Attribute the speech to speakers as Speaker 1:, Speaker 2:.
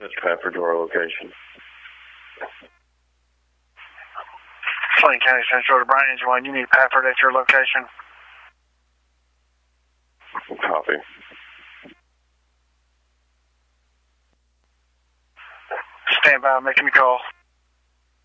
Speaker 1: Dispatch to our location.
Speaker 2: Plain County Central to Bryant Engine 1. You need Pafford at your location.
Speaker 1: Copy.
Speaker 2: Stand by, making the call.